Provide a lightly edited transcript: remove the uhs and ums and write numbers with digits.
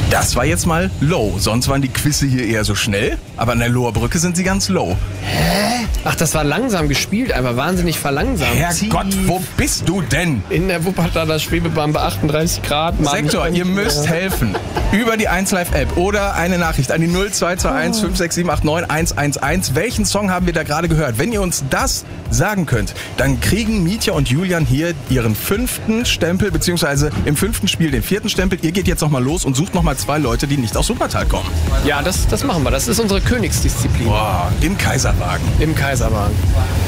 Das war jetzt mal low. Sonst waren die Quizze hier eher so schnell, aber an der Loher Brücke sind sie ganz low. Ach, das war langsam gespielt, einfach wahnsinnig verlangsamt. Herrgott, wo bist du denn? In der Wuppertaler Schwebebahn bei 38 Grad. Sektor, ihr müsst helfen. Über die 1Live-App oder eine Nachricht an die 0221 56789 111. Welchen Song haben wir da gerade gehört? Wenn ihr uns das sagen könnt, dann kriegen Mietja und Julian hier ihren 5. Stempel, beziehungsweise im 5. Spiel den 4. Stempel. Ihr geht jetzt nochmal los und sucht nochmal 2 Leute, die nicht aus Wuppertal kommen. Ja, das machen wir. Das ist unsere Königsdisziplin. Boah, im Kaiserwagen. Im Kaiserwagen.